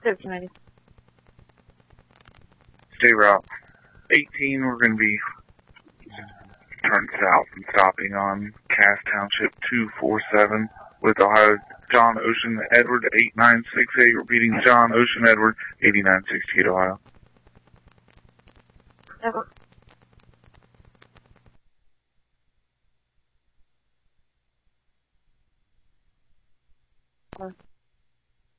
1390. State Route 18, we're going to be turning south and stopping on Cass Township 247 with Ohio John Ocean Edward 8968, repeating John Ocean Edward 8968, Ohio. Ever.